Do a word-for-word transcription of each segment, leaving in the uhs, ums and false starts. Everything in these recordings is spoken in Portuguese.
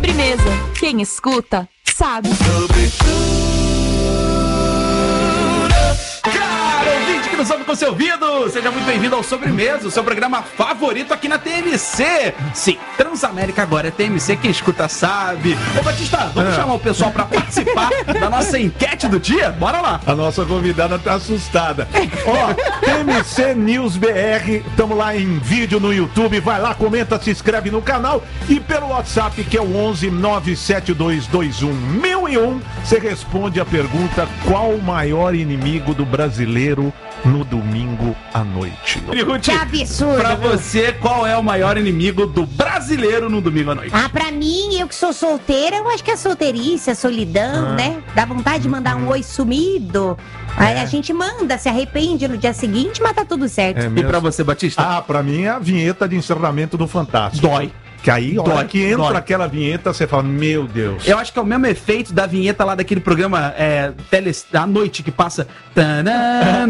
Sobremesa. Quem escuta, sabe. Sobe com seu ouvido, seja muito bem-vindo ao Sobremesa, o seu programa favorito aqui na T M C. Sim, Transamérica agora é T M C, quem escuta sabe. Ô Batista, vamos é. chamar o pessoal pra participar da nossa enquete do dia? Bora lá. A nossa convidada tá assustada. Ó, T M C News B R, estamos lá em vídeo no YouTube, vai lá, comenta, se inscreve no canal e pelo WhatsApp que é o onze nove sete dois dois um mil e um, você responde a pergunta: qual o maior inimigo do brasileiro no domingo à noite? Que absurdo! Pra você, qual é o maior inimigo do brasileiro no domingo à noite? Ah, pra mim, eu que sou solteira, eu acho que a solteirice, a solidão, ah. né? Dá vontade de mandar um oi sumido. É. Aí a gente manda, se arrepende no dia seguinte, mas tá tudo certo. É e pra você, Batista? Ah, pra mim é a vinheta de encerramento do Fantástico. Dói. Que aí, a hora que entra dói. aquela vinheta, você fala, meu Deus. Eu acho que é o mesmo efeito da vinheta lá daquele programa é, tele, à noite que passa. Dá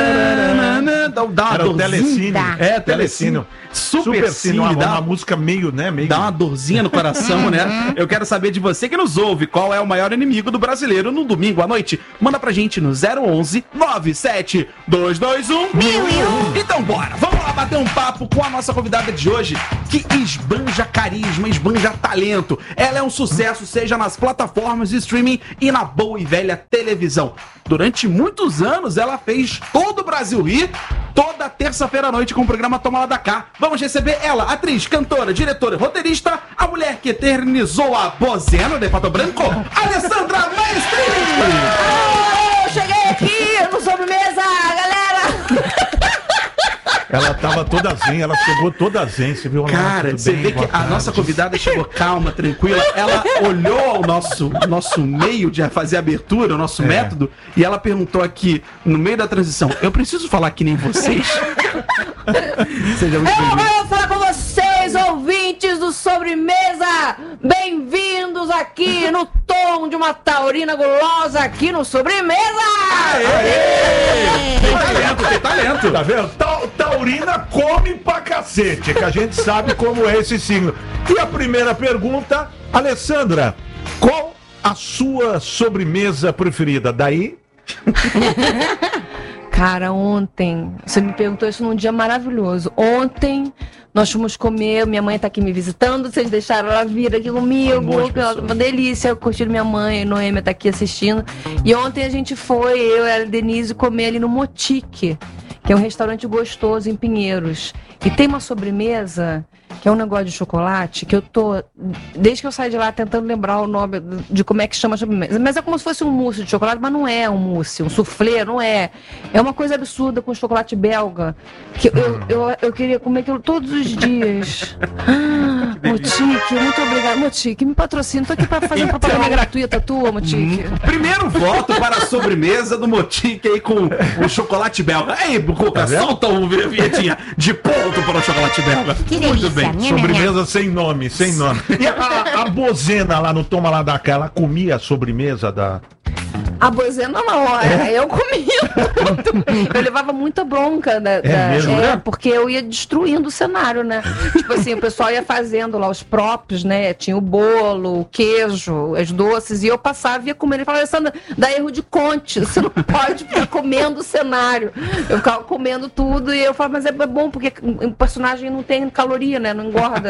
uma Era o Telecine. É, Telecine. Super, Super Cine, uma, dá uma música meio, né? Meio... Dá uma dorzinha no coração, né? Eu quero saber de você que nos ouve, qual é o maior inimigo do brasileiro no domingo à noite? Manda pra gente no zero onze nove sete dois dois um mil e um. Então bora, vamos lá bater um papo com a nossa convidada de hoje, que esbanja carisma, esbanja talento. Ela é um sucesso, seja nas plataformas de streaming e na boa e velha televisão. Durante muitos anos, ela fez todo o Brasil rir, toda terça-feira à noite com o programa Toma Lá da Cá. Vamos receber ela, atriz, cantora, diretora, roteirista, a mulher que eternizou a Bozena de Pato Branco, Alessandra Maestri! Oh, cheguei aqui no Sobremesa, galera! Ela tava toda zen, ela chegou toda zen, você viu? Cara, você vê que a nossa convidada chegou calma, tranquila, ela olhou o nosso, nosso meio de fazer abertura, o nosso é. método, e ela perguntou aqui, no meio da transição, eu preciso falar que nem vocês? Seja muito bem-vindo. Eu vou falar com vocês, ouvintes do Sobremesa! Bem-vindos aqui no tom de uma taurina gulosa aqui no Sobremesa! Aê! Aê! Tem talento, tem talento! Tá vendo? Ta taurina come pra cacete, que a gente sabe como é esse signo. E a primeira pergunta, Alessandra, qual a sua sobremesa preferida? Daí... Cara, ontem, você me perguntou isso num dia maravilhoso. Ontem nós fomos comer, minha mãe tá aqui me visitando, vocês deixaram ela vir aqui comigo, uma delícia, curtindo minha mãe, Noêmia tá aqui assistindo. E ontem a gente foi, eu e a Denise, comer ali no Motique, que é um restaurante gostoso em Pinheiros. E tem uma sobremesa, que é um negócio de chocolate, que eu tô, desde que eu saí de lá, tentando lembrar o nome de como é que chama a sobremesa. Mas é como se fosse um mousse de chocolate, mas não é um mousse, um soufflé, não é. É uma coisa absurda com chocolate belga, que eu, eu, eu queria comer aquilo todos os dias. Ah, Motique, muito obrigada. Motique, me patrocina, tô aqui pra fazer uma propaganda gratuita tua, Motique. Primeiro voto para a sobremesa do Motique aí com o chocolate belga. Aí, Bucuca, solta o vinhetinha de ponto para o chocolate belga. Que muito delícia. bem. Minha, sobremesa minha. sem nome, sem nome. E a, a Bozena lá no Toma Lá da Cá, ela comia a sobremesa da... A Bozena não, é. eu comia muito. Eu levava muita bronca da, é da, mesmo, é, né? porque eu ia destruindo o cenário, né? Tipo assim, o pessoal ia fazendo lá os próprios, né? Tinha o bolo, o queijo, as doces, e eu passava e ia comendo. Ele falava, Alessandra, dá erro de conte, você não pode ficar comendo o cenário. Eu ficava comendo tudo e eu falava, mas é bom, porque o personagem não tem caloria, né? Não engorda.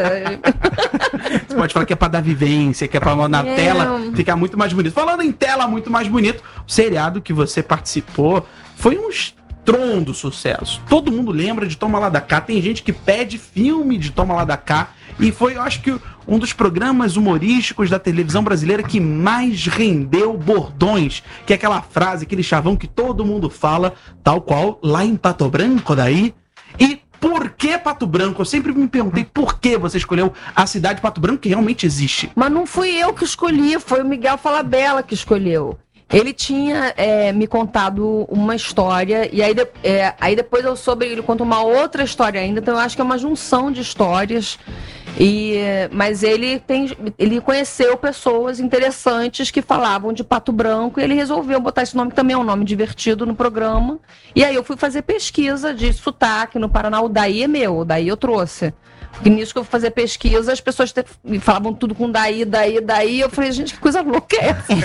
Você pode falar que é pra dar vivência, que é pra na é. tela ficar muito mais bonito. Falando em tela muito mais bonito, o seriado que você participou foi um estrondo sucesso. Todo mundo lembra de Toma Lá da Cá. Tem gente que pede filme de Toma Lá da Cá. E foi, eu acho que, um dos programas humorísticos da televisão brasileira que mais rendeu bordões. Que é aquela frase, aquele chavão que todo mundo fala, tal qual, lá em Pato Branco, daí. E por que Pato Branco? Eu sempre me perguntei por que você escolheu a cidade de Pato Branco, que realmente existe. Mas não fui eu que escolhi, foi o Miguel Falabella que escolheu. Ele tinha é, me contado uma história, e aí, de, é, aí depois eu soube, ele conta uma outra história ainda, então eu acho que é uma junção de histórias. E, mas ele, tem, ele conheceu pessoas interessantes que falavam de Pato Branco, e ele resolveu botar esse nome, que também é um nome divertido, no programa. E aí eu fui fazer pesquisa de sotaque no Paraná, o daí é meu, o daí eu trouxe. Porque nisso que eu fui fazer pesquisa, as pessoas te... falavam tudo com daí, daí, daí. Eu falei, gente, que coisa louca é essa?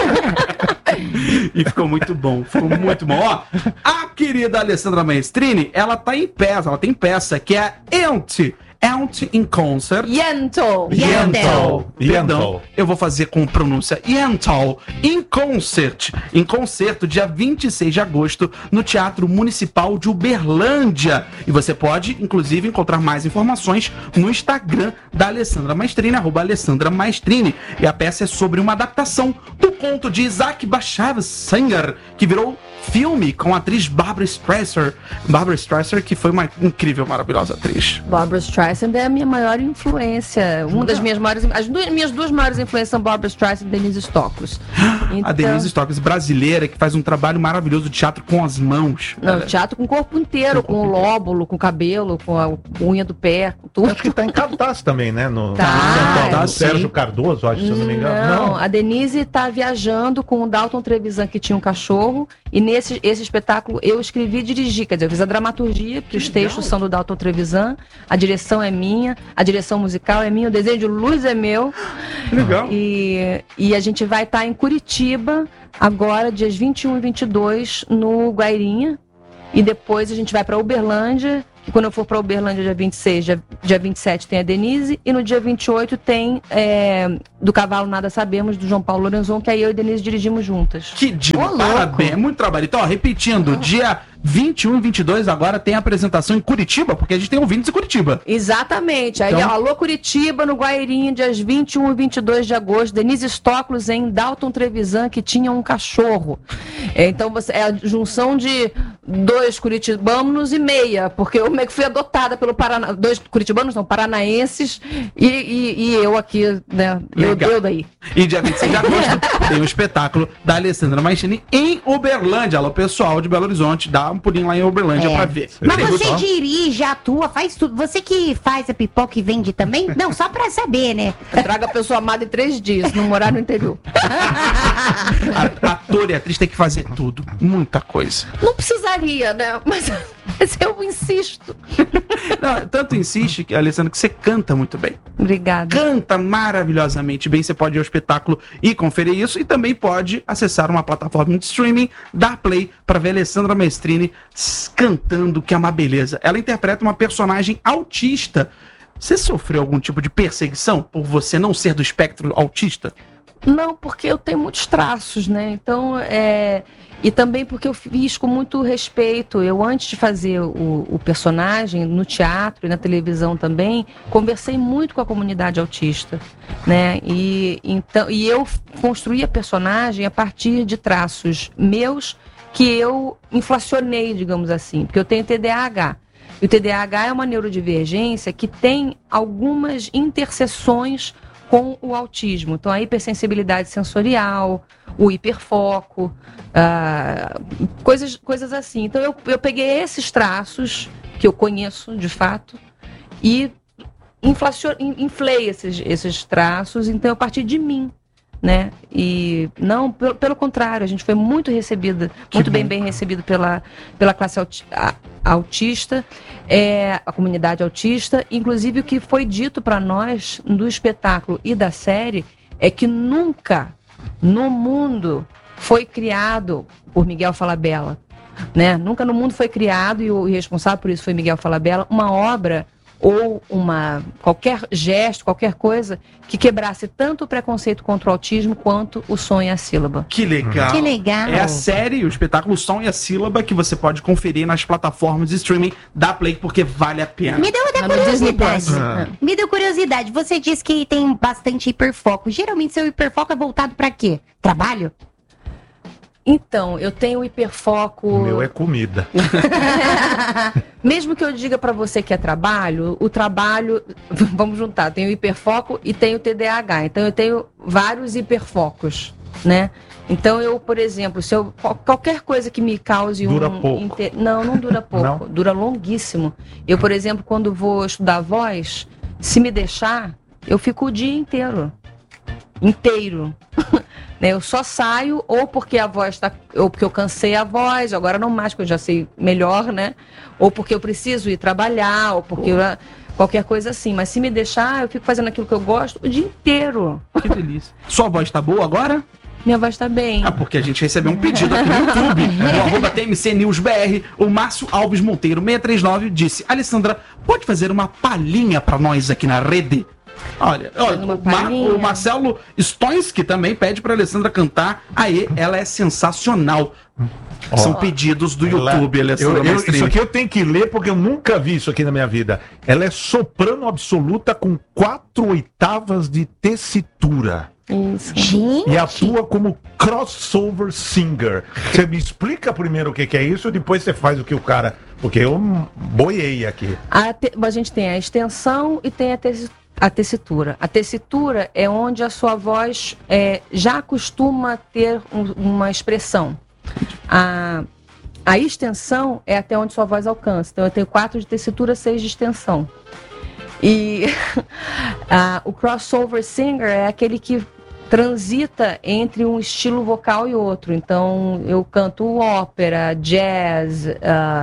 E ficou muito bom, ficou muito bom. Ó, a querida Alessandra Maestrini, ela tá em peça, ela tem peça que é Ent. Ent in Concert. Yentl. Yentl. Perdão, eu vou fazer com pronúncia Yentl in Concert. Em concerto, dia vinte e seis de agosto, no Teatro Municipal de Uberlândia. E você pode, inclusive, encontrar mais informações no Instagram da Alessandra Maestrini, arroba Alessandra Maestrini. E a peça é sobre uma adaptação do conto de Isaac Bashevis Singer, que virou filme com a atriz Barbra Streisand. Barbra Streisand, que foi uma incrível, maravilhosa atriz. Barbra Streisand é a minha maior influência. Uma das minhas maiores... As duas, minhas duas maiores influências são Barbra Streisand e Denise Stoklos. Então... A Denise Stoklos, brasileira, que faz um trabalho maravilhoso de teatro com as mãos. Não, Ela- teatro com o corpo inteiro, com o lóbulo, com o cabelo, com a unha do pé, com tudo. Acho que tá em cartaz também, né? No, Tá. São Paulo. Tá, O Sérgio sim. Cardoso, acho, se eu não me engano. Não, a Denise tá viajando com o Dalton Trevisan, que tinha um cachorro, e nesse esse espetáculo eu escrevi e dirigi, quer dizer, eu fiz a dramaturgia, porque os textos são do Dalton Trevisan, a direção é minha, a direção musical é minha, o desenho de luz é meu. Legal. E, e a gente vai estar em Curitiba, agora, dias vinte e um e vinte e dois, no Guairinha, e depois a gente vai para Uberlândia, que quando eu for para Uberlândia, dia vinte e seis, dia, dia vinte e sete tem a Denise, e no dia vinte e oito tem é, Do Cavalo Nada Sabemos, do João Paulo Lorenzon, que aí eu e a Denise dirigimos juntas. Que diva, Ô, louco. parabéns, muito trabalho. Então, ó, repetindo, dia vinte e um e vinte e dois agora tem a apresentação em Curitiba, porque a gente tem ouvintes em Curitiba. Exatamente. Aí, Então- alô Curitiba, no Guairinha, dias vinte e um e vinte e dois de agosto. Denise Stoklos em Dalton Trevisan, que tinha um cachorro. É, então, você, é a junção de dois curitibanos e meia, porque eu meio que fui adotada pelo Paraná. Dois curitibanos, não, paranaenses, e, e, e eu aqui, né? Eu, Legal. eu daí. E dia vinte e seis de agosto tem um espetáculo da Alessandra Maestrini em Uberlândia. Alô, pessoal de Belo Horizonte, dá um pulinho lá em Uberlândia É. pra ver. Mas Tem você muito- dirige, atua, faz tudo. Você que faz a pipoca e vende também? Não, só pra saber, né? Traga a pessoa amada em três dias, não morar no interior. A- Ator e atriz tem que fazer tudo, muita coisa. Não precisaria, né? Mas, mas eu insisto. Não, tanto insiste, que, Alessandra, que você canta muito bem. Obrigada. Canta maravilhosamente bem. Você pode ir ao espetáculo e conferir isso. E também pode acessar uma plataforma de streaming, dar play para ver a Alessandra Maestrini s- cantando, que é uma beleza. Ela interpreta uma personagem autista. Você sofreu algum tipo de perseguição por você não ser do espectro autista? Não, porque eu tenho muitos traços, né? Então, é... E também porque eu fiz com muito respeito. Eu, antes de fazer o, o personagem, no teatro e na televisão também, conversei muito com a comunidade autista, né? E, então, e eu construí a personagem a partir de traços meus que eu inflacionei, digamos assim, porque eu tenho T D A H. E o T D A H é uma neurodivergência que tem algumas interseções com o autismo. Então, a hipersensibilidade sensorial, o hiperfoco, ah, coisas, coisas assim. Então, eu, eu peguei esses traços, que eu conheço de fato, e inflacio- in- inflei esses, esses traços, então, a partir de mim. Né? E não, pelo, pelo contrário, a gente foi muito recebida, muito bem, bem recebido pela, pela classe auti- a- autista, é, a comunidade autista. Inclusive, o que foi dito para nós do espetáculo e da série é que nunca no mundo foi criado por Miguel Falabella, né? Nunca no mundo foi criado, e o responsável por isso foi Miguel Falabella, uma obra ou uma qualquer gesto, qualquer coisa que quebrasse tanto o preconceito contra o autismo quanto o som e a sílaba. Que legal. Que legal. É a série, o espetáculo Som e a Sílaba, que você pode conferir nas plataformas de streaming da Play, porque vale a pena. Me deu outra Ah, no Disney curiosidade. Plus. Ah. Me deu curiosidade. Você disse que tem bastante hiperfoco. Geralmente seu hiperfoco é voltado pra quê? Trabalho? Então, eu tenho hiperfoco. O meu é comida. Mesmo que eu diga para você que é trabalho, o trabalho, vamos juntar, tem o hiperfoco e tem o T D A H. Então eu tenho vários hiperfocos, né? Então eu, por exemplo, se eu qual- qualquer coisa que me cause um Dura pouco. inte- não, não dura pouco, Não? dura longuíssimo. Eu, por exemplo, quando vou estudar voz, se me deixar, eu fico o dia inteiro. Inteiro. Né, eu só saio ou porque a voz está, ou porque eu cansei a voz, agora não mais, porque eu já sei melhor, né? Ou porque eu preciso ir trabalhar, ou porque eu- qualquer coisa assim. Mas se me deixar, eu fico fazendo aquilo que eu gosto o dia inteiro. Que delícia. Sua voz tá boa agora? Minha voz tá bem. Ah, porque a gente recebeu um pedido aqui no YouTube. O arroba T M C News B R, o Márcio Alves Monteiro seiscentos e trinta e nove disse: Alessandra, pode fazer uma palhinha pra nós aqui na rede? Olha, olha Uma o, Mar- palhinha. o Marcelo Stoinski também pede pra Alessandra cantar. Aê, ela é sensacional. São pedidos do YouTube, Eu- Alessandra eu- Maestrini. isso aqui eu tenho que ler porque eu nunca vi isso aqui na minha vida. Ela é soprano absoluta com quatro oitavas de tessitura. Isso. Gente, E atua como crossover singer. Você me explica primeiro o que, que é isso, depois você faz o que o cara. Porque eu boiei aqui. A, te- a gente tem a extensão e tem a, tessi- a tessitura. A tessitura é onde a sua voz é, já costuma ter um- uma expressão. A, a extensão é até onde sua voz alcança. Então eu tenho quatro de tessitura, seis de extensão. E a- o crossover singer é aquele que transita entre um estilo vocal e outro. Então, eu canto ópera, jazz, ah,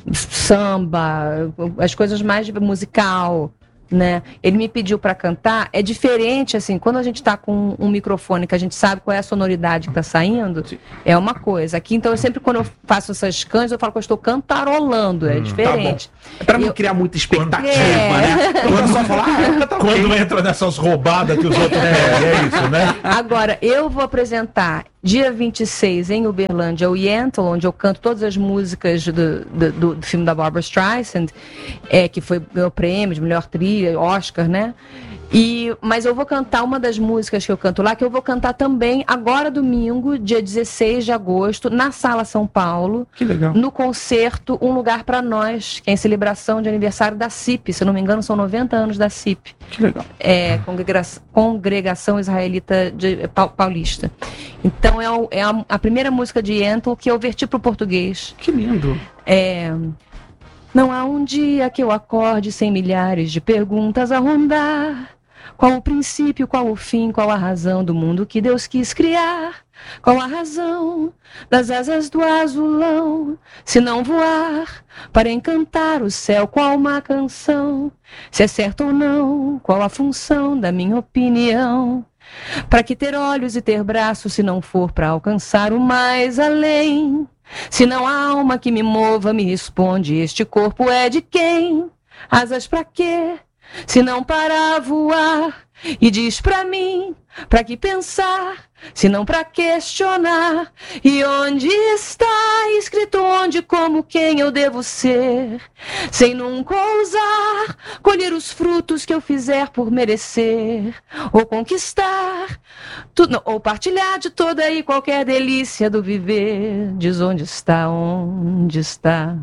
samba, as coisas mais de musical, né? Ele me pediu para cantar. É diferente, assim, quando a gente está com um microfone que a gente sabe qual é a sonoridade que está saindo, é uma coisa. Aqui, então, eu sempre, quando eu faço essas canções, eu falo que eu estou cantarolando, é diferente. É pra não Eu- criar muita expectativa, É. né? Quando só falar, ah, canta ok. Quando entra nessas roubadas que os outros pegam, é isso, né? Agora, eu vou apresentar dia vinte e seis em Uberlândia o Yentl, onde eu canto todas as músicas do, do, do- do filme da Barbra Streisand, é, que foi meu prêmio de melhor trilha, Oscar, né? E, mas eu vou cantar uma das músicas que eu canto lá, que eu vou cantar também agora domingo, dia dezesseis de agosto, na Sala São Paulo, Que legal. no concerto Um Lugar para Nós, que é em celebração de aniversário da C I P. Se eu não me engano, são noventa anos da C I P. Que legal. É, congrega- Congregação Israelita de- Pau- Paulista. Então é, o- é a, a primeira música de Yentl que eu verti para o português. Que lindo. É, não há um dia que eu acorde sem milhares de perguntas a rondar. Qual o princípio, qual o fim, qual a razão do mundo que Deus quis criar? Qual a razão das asas do azulão, se não voar para encantar o céu, qual uma canção? Se é certo ou não, qual a função da minha opinião? Para que ter olhos e ter braços se não for para alcançar o mais além? Se não há alma que me mova, me responde, este corpo é de quem? Asas para quê? Se não para voar, e diz pra mim, pra que pensar, se não pra questionar, e onde está escrito onde, como, quem eu devo ser, sem nunca ousar colher os frutos que eu fizer por merecer, ou conquistar, tudo, não, ou partilhar de toda e qualquer delícia do viver, diz onde está, onde está.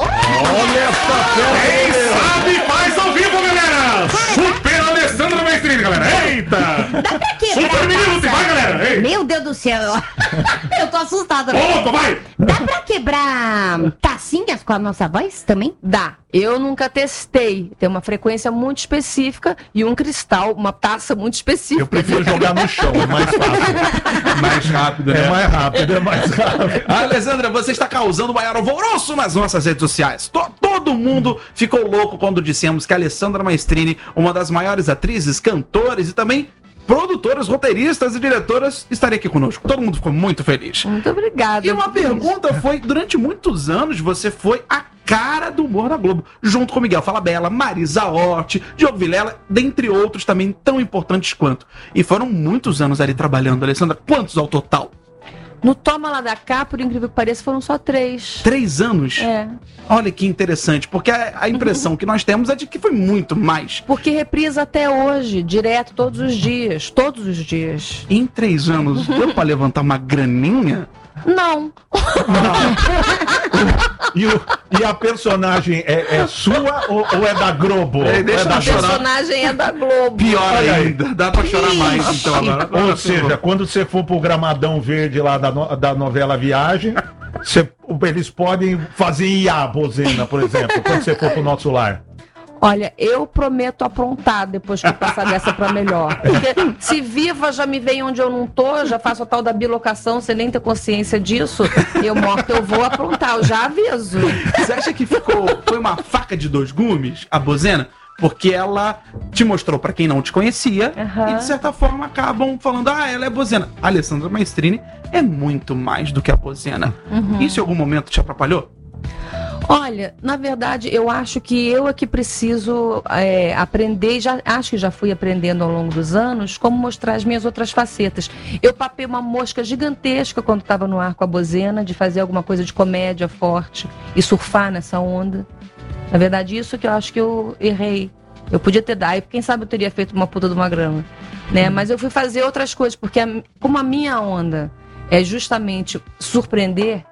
Quem sabe faz ao vivo, galera! Super Alessandra Maestrini, galera! Eita! dá pra quebrar Super minuto, taça? vai, galera! Ei. Meu Deus do céu. Eu tô assustada. Opa, vai! Dá pra quebrar tacinhas com a nossa voz também? Dá. Eu nunca testei. Tem uma frequência muito específica e um cristal, uma taça muito específica. Eu prefiro jogar no chão, é mais fácil. Mais rápido, É mais rápido, é mais rápido. Alessandra, você está causando o maior alvoroço nas nossas redes sociais. To- todo mundo ficou louco quando dissemos que a Alessandra Maestrini, uma das maiores atrizes, cantores e também produtoras, roteiristas e diretoras, estaria aqui conosco. Todo mundo ficou muito feliz. Muito obrigada. E uma pergunta foi, durante muitos anos, você foi a cara do humor da Globo, junto com Miguel Falabella, Marisa Hort, Diogo Vilela, dentre outros também tão importantes quanto. E foram muitos anos ali trabalhando, Alessandra. Quantos ao total? No Toma Lá da Cá, por incrível que pareça, foram só três. Três anos? É. Olha que interessante, porque a, a impressão que nós temos é de que foi muito mais. Porque reprisa até hoje, direto, todos os dias. Todos os dias. Em três anos, deu pra levantar uma graninha? Não. E, o- e a personagem é, é sua ou, ou é da Globo? É, deixa é da eu A chorar. personagem é da Globo. Pior Olha aí. ainda, dá pra chorar mais então agora. Ou seja, quando você for pro gramadão verde lá da, no- da novela Viagem, você- eles podem fazer I A, bozena, por exemplo, quando você for pro nosso lar. Olha, eu prometo aprontar depois que eu passar dessa pra melhor. Porque se viva já me vem onde eu não tô, já faço a tal da bilocação sem nem ter consciência disso, eu morto eu vou aprontar, eu já aviso. Você acha que ficou, foi uma faca de dois gumes, a bozena? porque ela te mostrou pra quem não te conhecia Aham. e de certa forma acabam falando, ah, ela é bozena. A Alessandra Maestrini é muito mais do que a bozena. Uhum. Isso em algum momento te atrapalhou? Olha, na verdade, eu acho que eu é que preciso é, aprender, já, acho que já fui aprendendo ao longo dos anos, como mostrar as minhas outras facetas. Eu papei uma mosca gigantesca quando estava no ar com a bozena, de fazer alguma coisa de comédia forte e surfar nessa onda. Na verdade, isso que eu acho que eu errei. Eu podia ter dado, e quem sabe eu teria feito uma puta de uma grama. Né? Mas eu fui fazer outras coisas, porque a, como a minha onda é justamente surpreender,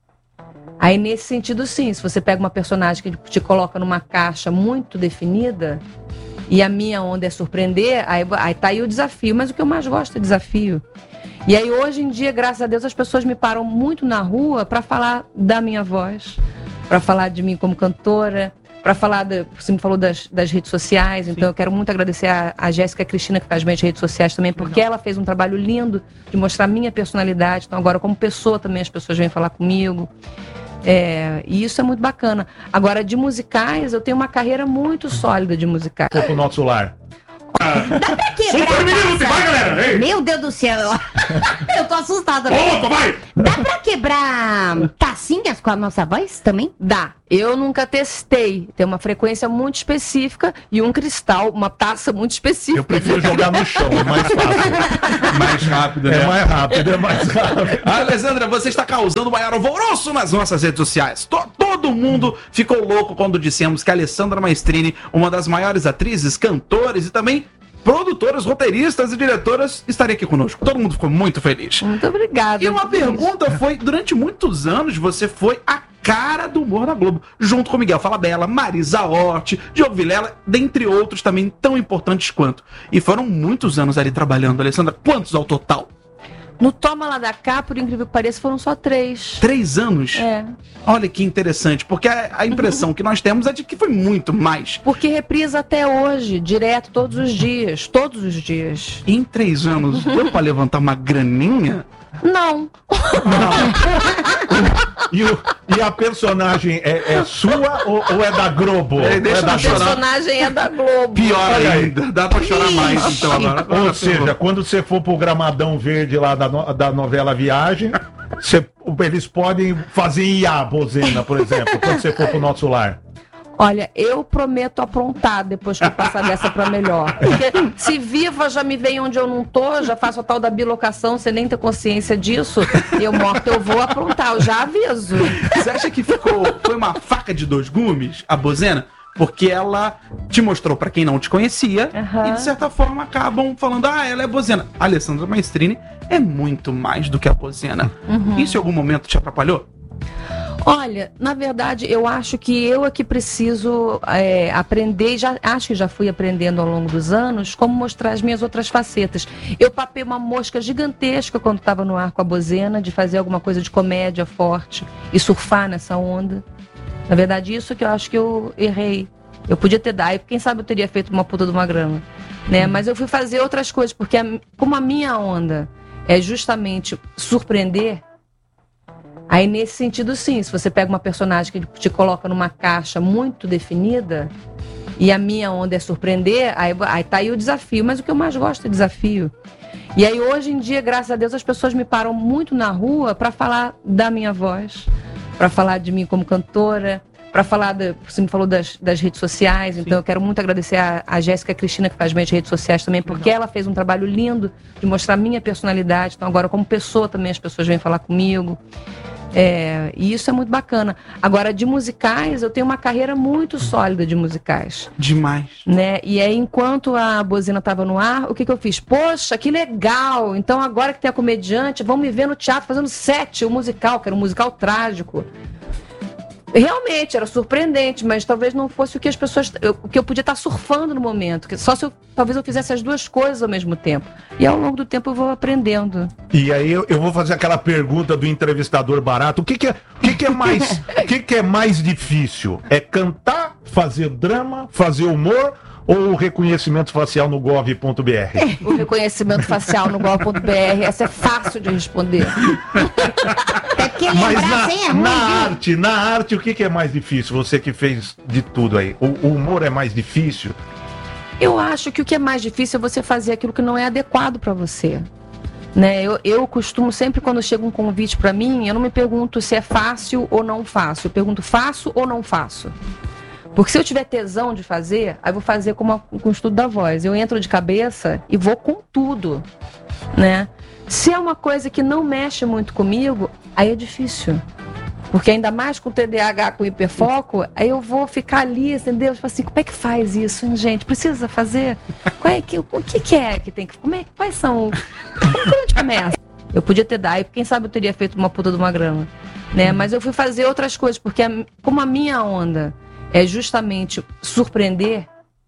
aí nesse sentido sim, se você pega uma personagem que te coloca numa caixa muito definida, e a minha onda é surpreender, aí, aí tá aí o desafio, mas o que eu mais gosto é desafio. E aí hoje em dia, graças a Deus, as pessoas me param muito na rua para falar da minha voz, para falar de mim como cantora, para falar, da, você me falou das, das redes sociais, então eu quero muito agradecer a, a Jéssica e a Cristina, que faz minhas redes sociais também, porque Legal. Ela fez um trabalho lindo de mostrar a minha personalidade, então agora como pessoa também as pessoas vêm falar comigo. É, e isso é muito bacana. Agora, de musicais, eu tenho uma carreira muito sólida de musicais. Foi pro nosso lar. Dá pra quebrar. vai, galera! Ei. Meu Deus do céu. Eu tô assustada. Opa, vai! Dá pra quebrar tacinhas com a nossa voz também? Dá. Eu nunca testei. Tem uma frequência muito específica e um cristal, uma taça muito específica. Eu prefiro jogar no chão, é mais fácil. Mais rápido, né? É mais rápido, é mais rápido. Alessandra, você está causando o maior alvoroço nas nossas redes sociais. To- todo mundo ficou louco quando dissemos que a Alessandra Maestrini, uma das maiores atrizes, cantores e também produtoras, roteiristas e diretoras, estaria aqui conosco. Todo mundo ficou muito feliz. Muito obrigada. E uma pergunta foi, durante muitos anos, você foi a cara do humor da Globo, junto com Miguel Falabella, Marisa Hort, Diogo Vilela, dentre outros também tão importantes quanto. E foram muitos anos ali trabalhando, Alessandra. Quantos ao total? No Toma Lá da Cá, por incrível que pareça, foram só três. Três anos? É. Olha que interessante, porque a, a impressão que nós temos é de que foi muito mais. Porque reprisa até hoje, direto, todos os dias. Todos os dias. Em três anos, deu pra levantar uma graninha? Não. E, o- e a personagem é, é sua ou, ou é da Globo? É, deixa é da eu A chorar. personagem é da Globo. Pior Olha aí. ainda, dá pra chorar mais então agora. agora Ou seja, quando você for pro Gramadão Verde lá da, no- da novela Viagem, você- eles podem fazer I A, bozena, por exemplo, quando você for pro nosso lar. Olha, eu prometo aprontar depois que eu passar dessa pra melhor. Porque se viva já me vem onde eu não tô, já faço a tal da bilocação, sem nem ter consciência disso, eu morto eu vou aprontar, eu já aviso. Você acha que ficou, foi uma faca de dois gumes, a bozena? Porque ela te mostrou pra quem não te conhecia Aham. e de certa forma acabam falando, ah, ela é bozena. A Alessandra Maestrini é muito mais do que a bozena. Isso em algum momento te atrapalhou? Olha, na verdade, eu acho que eu é que preciso é, aprender, já, acho que já fui aprendendo ao longo dos anos, como mostrar as minhas outras facetas. Eu papei uma mosca gigantesca quando estava no ar com a bozena, de fazer alguma coisa de comédia forte e surfar nessa onda. Na verdade, isso que eu acho que eu errei. Eu podia ter dado, e quem sabe eu teria feito uma puta de uma grama. Né? Mas eu fui fazer outras coisas, porque a, como a minha onda é justamente surpreender, aí nesse sentido sim, se você pega uma personagem que te coloca numa caixa muito definida, e a minha onda é surpreender, aí, aí tá aí o desafio, mas o que eu mais gosto é desafio. E aí hoje em dia, graças a Deus, as pessoas me param muito na rua para falar da minha voz, para falar de mim como cantora, para falar, da, você me falou das, das redes sociais, então eu quero muito agradecer a, a Jéssica e a Cristina, que faz minhas redes sociais também, porque ela fez um trabalho lindo de mostrar a minha personalidade, então agora como pessoa também as pessoas vêm falar comigo. É, e isso é muito bacana. Agora, de musicais, eu tenho uma carreira muito sólida de musicais. Demais. Né? E aí, enquanto a bozina estava no ar, o que, que eu fiz? Poxa, que legal! Então, agora que tem a comediante, vão me ver no teatro fazendo sete, o musical, que era um musical trágico. Realmente, era surpreendente, mas talvez não fosse o que as pessoas... Eu, o que eu podia estar surfando no momento. Que só se eu, talvez eu fizesse as duas coisas ao mesmo tempo. E ao longo do tempo eu vou aprendendo. E aí eu, eu vou fazer aquela pergunta do entrevistador barato. O que, que, é, o que, que, é, mais, o que, que é mais difícil? É cantar, fazer drama, fazer humor ou o reconhecimento facial no gov ponto br? O reconhecimento facial no gov ponto br, essa é fácil de responder. Até porque Mas lembrar na, sem é ruim, na viu? arte, na arte, o que, que é mais difícil? Você que fez de tudo aí. O, o humor é mais difícil? Eu acho que o que é mais difícil é você fazer aquilo que não é adequado para você. Né? Eu, eu costumo sempre, quando chega um convite para mim, eu não me pergunto se é fácil ou não faço. Eu pergunto, faço ou não faço? Porque se eu tiver tesão de fazer, aí eu vou fazer como a, com o estudo da voz. Eu entro de cabeça e vou com tudo, né? Se é uma coisa que não mexe muito comigo, aí é difícil. Porque ainda mais com T D A H, com hiperfoco, aí eu vou ficar ali, entendeu? Tipo assim, como é que faz isso, hein, gente? Precisa fazer? Qual é que, o que, que é que tem que... Como é, quais são... Como a gente começa? Eu podia ter dado, quem sabe eu teria feito uma puta de uma grana, né? Mas eu fui fazer outras coisas, porque a, como a minha onda é justamente surpreender,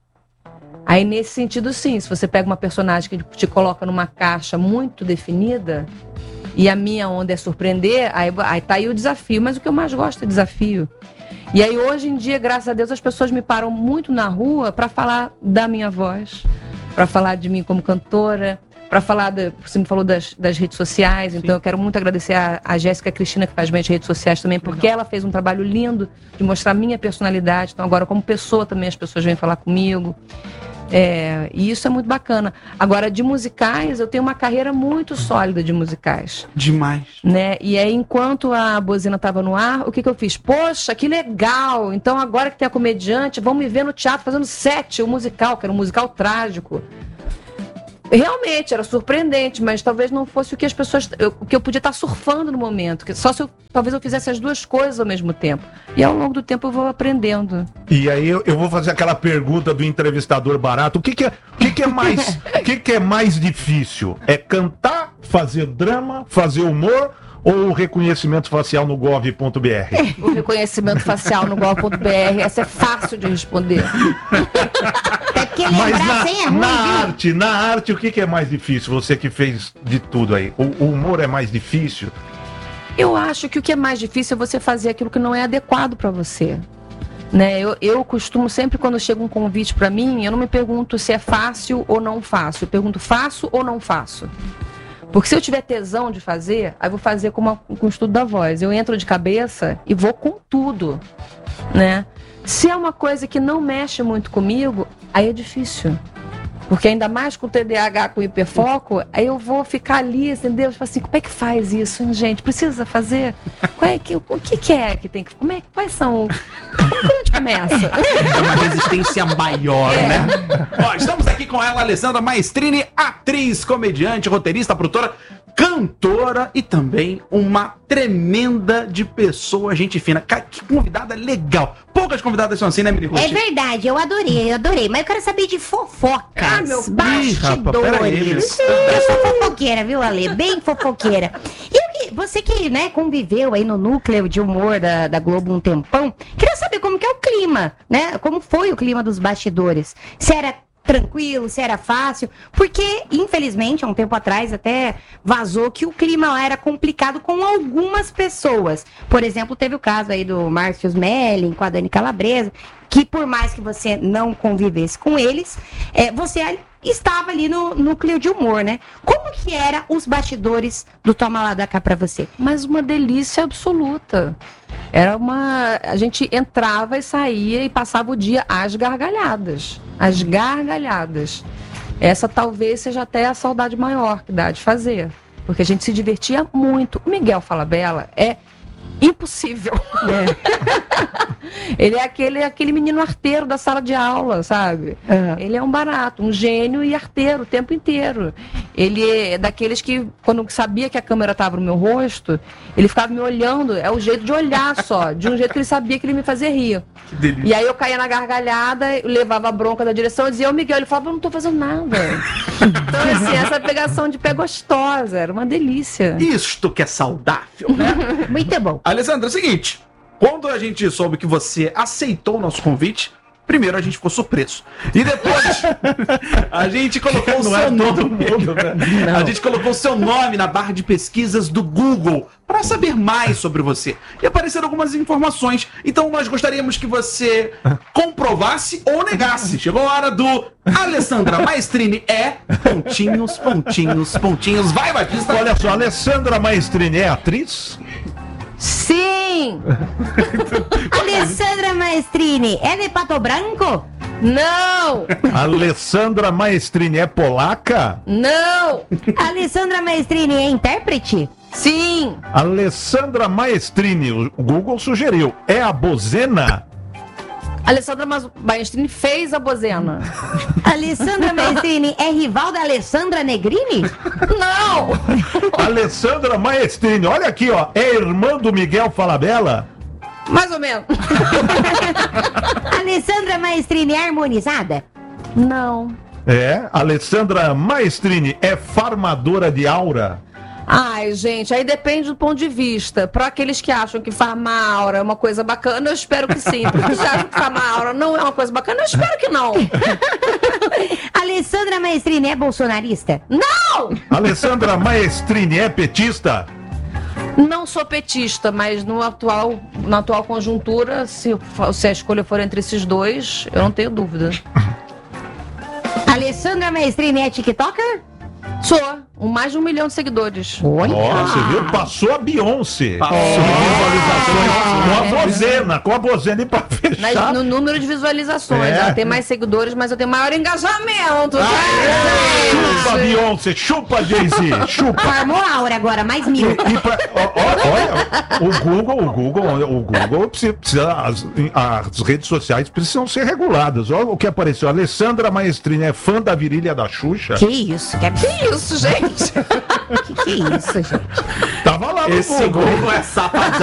aí nesse sentido sim, se você pega uma personagem que te coloca numa caixa muito definida, e a minha onda é surpreender, aí, aí tá aí o desafio, mas o que eu mais gosto é desafio. E aí hoje em dia, graças a Deus, as pessoas me param muito na rua para falar da minha voz, para falar de mim como cantora, para falar, da, você me falou das, das redes sociais, então eu quero muito agradecer a, a Jéssica Cristina, que faz minhas redes sociais também, porque ela fez um trabalho lindo de mostrar a minha personalidade, então agora como pessoa também as pessoas vêm falar comigo, é, e isso é muito bacana. Agora, de musicais, eu tenho uma carreira muito sólida de musicais. Demais. Né? E aí, enquanto a Bozina estava no ar, o que, que eu fiz? Poxa, que legal! Então agora que tem a comediante, vamos me ver no teatro fazendo sete, o musical, que era um musical trágico. Realmente, era surpreendente, mas talvez não fosse o que as pessoas... Eu, o que eu podia estar surfando no momento. Que só se eu, talvez eu fizesse as duas coisas ao mesmo tempo. E ao longo do tempo eu vou aprendendo. E aí eu, eu vou fazer aquela pergunta do entrevistador barato. O que, que, é, o que, que, é, mais, o que, que é mais difícil? É cantar, fazer drama, fazer humor ou o reconhecimento facial no gov ponto br? O reconhecimento facial no gov ponto br, essa é fácil de responder. Até porque Mas lembrar na, sem é ruim, na viu? arte, na arte, o que, que é mais difícil? Você que fez de tudo aí. O, o humor é mais difícil? Eu acho que o que é mais difícil é você fazer aquilo que não é adequado para você. Né? Eu, eu costumo sempre, quando chega um convite para mim, eu não me pergunto se é fácil ou não faço. Eu pergunto, faço ou não faço? Porque se eu tiver tesão de fazer, aí eu vou fazer como a, com o estudo da voz. Eu entro de cabeça e vou com tudo, né? Se é uma coisa que não mexe muito comigo, aí é difícil. Porque ainda mais com T D A H, com hiperfoco, aí eu vou ficar ali, entendeu? Tipo assim, como é que faz isso, hein, gente? Precisa fazer? Qual é que, o que, que é que tem que... Como é, quais são... Como a gente começa? É uma resistência maior, É. né? Ó, estamos aqui com ela, Alessandra Maestrini, atriz, comediante, roteirista, produtora, cantora e também uma tremenda de pessoa, gente fina. Cara, que convidada legal. Poucas convidadas são assim, né, Miri Ruth? É verdade, eu adorei, eu adorei. Mas eu quero saber de fofocas, Ah, meu- Ih, rapaz, bastidores. peraí, meu. Eu sou fofoqueira, viu, Ale? Bem fofoqueira. E eu que- você que, né, conviveu aí no núcleo de humor da, da Globo um tempão, queria saber como que é o clima, né? Como foi o clima dos bastidores? Se era tranquilo, se era fácil, porque, infelizmente, há um tempo atrás até vazou que o clima lá era complicado com algumas pessoas. Por exemplo, teve o caso aí do Márcio Smelling com a Dani Calabresa, que por mais que você não convivesse com eles, é, você ali- estava ali no núcleo de humor, né? Como que era os bastidores do Toma Lá da Cá pra você? Mas uma delícia absoluta. Era uma... A gente entrava e saía e passava o dia às gargalhadas. Às gargalhadas. Essa talvez seja até a saudade maior que dá de fazer. Porque a gente se divertia muito. O Miguel Falabella é impossível. Ele é aquele, aquele menino arteiro da sala de aula, sabe? Uhum. Ele é um barato, um gênio e arteiro o tempo inteiro. Ele é daqueles que, quando sabia que a câmera estava no meu rosto, ele ficava me olhando, é o jeito de olhar só, de um jeito que ele sabia que ele me fazia rir. Que delícia. E aí eu caía na gargalhada, eu levava a bronca da direção e dizia, ô Miguel, ele falava, eu não tô fazendo nada. Então, assim, essa pegação de pé gostosa, era uma delícia. Isto que é saudável, né? Muito bom. Alessandra, é o seguinte, quando a gente soube que você aceitou o nosso convite, Primeiro a gente ficou surpreso. E depois a gente colocou o Não seu é nome. todo mundo, né? A gente colocou o seu nome na barra de pesquisas do Google para saber mais sobre você. E apareceram algumas informações. Então nós gostaríamos que você comprovasse ou negasse. Chegou a hora do Alessandra Maestrini é pontinhos, pontinhos, pontinhos. Vai, Batista. Olha só, Alessandra Maestrini é atriz? Sim! Alessandra Maestrini, é de Pato Branco? Não! Alessandra Maestrini é polaca? Não! Alessandra Maestrini é intérprete? Sim! Alessandra Maestrini, o Google sugeriu, é a Bozena? Alessandra Mas- Maestrini fez a bozena. Alessandra Maestrini é rival da Alessandra Negrini? Não! Alessandra Maestrini, olha aqui, ó, é irmã do Miguel Falabella? Mais ou menos. Alessandra Maestrini é harmonizada? Não. É, Alessandra Maestrini é farmadora de aura? Ai, gente, aí depende do ponto de vista. Para aqueles que acham que farmaura é uma coisa bacana, eu espero que sim. Para aqueles que acham que farmaura não é uma coisa bacana, eu espero que não. Alessandra Maestrini é bolsonarista? Não! Alessandra Maestrini é petista? Não sou petista, mas no atual, na atual conjuntura, se, se a escolha for entre esses dois, eu não tenho dúvida. Alessandra Maestrini é tiktoker? Sou, com mais de um milhão de seguidores. Olha! Ó, você viu? Passou a Beyoncé. Passou. Visualizações com a É. Bozena, com a Bozena e pra Mas fechar. no número de visualizações, É. ela tem mais seguidores, mas eu tenho maior engajamento. Chupa, Beyoncé, chupa, Jay-Z, chupa. Farmou a aura agora, mais mil. E pra- ó, ó, olha, o Google, o Google, o Google precisa, precisa- as, as redes sociais precisam ser reguladas. Olha o que apareceu. Alessandra Maestrini é fã da virilha da Xuxa? Que isso? Que, Que isso, gente? que, que isso, gente? Tava lá no Esse Google é safadão.